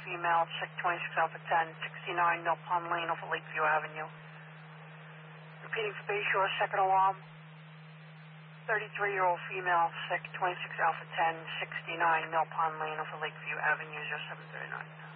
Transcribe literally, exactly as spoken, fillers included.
female, sick twenty-six Alpha ten, sixty-nine Mill Pond Lane over Lakeview Avenue. Repeating for Bayshore, second alarm. thirty-three-year-old female, sick twenty-six Alpha ten, sixty-nine Mill Pond Lane over Lakeview Avenue, zero seven three nine.